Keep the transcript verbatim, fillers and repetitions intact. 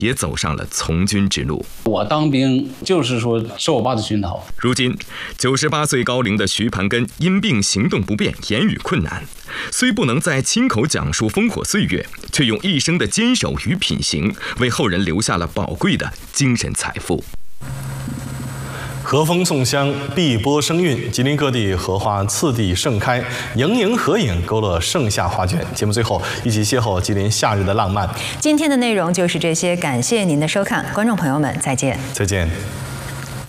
也走上了从军之路。 我当兵就是说受我爸的熏陶。 如今，九十八岁高龄的徐盘根因病行动不便，言语困难，虽不能再亲口讲述烽火岁月，却用一生的坚守与品行，为后人留下了宝贵的精神财富。 和风送香，碧波生韵，吉林各地荷花次第盛开，盈盈合影勾勒盛夏画卷。节目最后，一起邂逅吉林夏日的浪漫。 今天的内容就是这些，感谢您的收看，观众朋友们，再见。 再见。